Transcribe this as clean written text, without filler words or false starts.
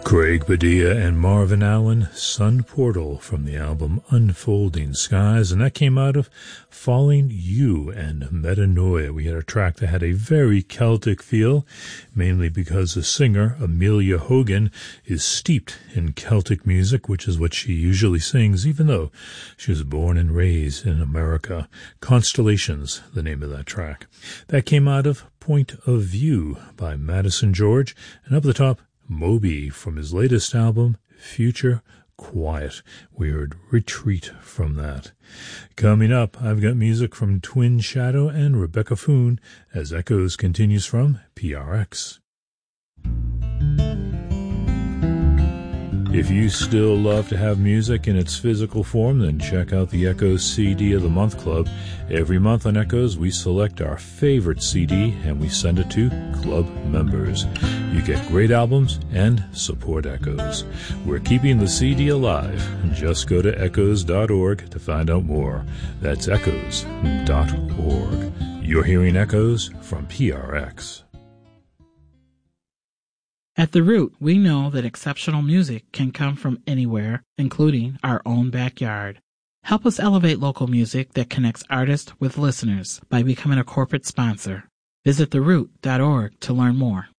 Craig Padilla and Marvin Allen, Sun Portal from the album Unfolding Skies, and that came out of Falling You and Metanoia. We had a track that had a very Celtic feel, mainly because the singer, Amelia Hogan, is steeped in Celtic music, which is what she usually sings, even though she was born and raised in America. Constellations, the name of that track. That came out of Point of View by Madison George, and up at the top, Moby from his latest album, Future Quiet. We heard Retreat from that. Coming up, I've got music from Twin Shadow and Rebecca Foon as Echoes continues from PRX. If you still love to have music in its physical form, then check out the Echoes CD of the Month Club. Every month on Echoes, we select our favorite CD and we send it to club members. You get great albums and support Echoes. We're keeping the CD alive. Just go to echoes.org to find out more. That's echoes.org. You're hearing Echoes from PRX. At The Root, we know that exceptional music can come from anywhere, including our own backyard. Help us elevate local music that connects artists with listeners by becoming a corporate sponsor. Visit theroot.org to learn more.